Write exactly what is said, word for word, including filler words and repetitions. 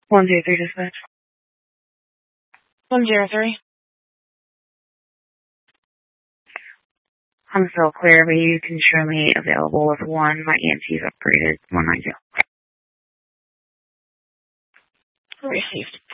One zero three dispatch. One zero three. I'm still clear, but you can show me available with one. My E M T's upgraded. one ninety. Received.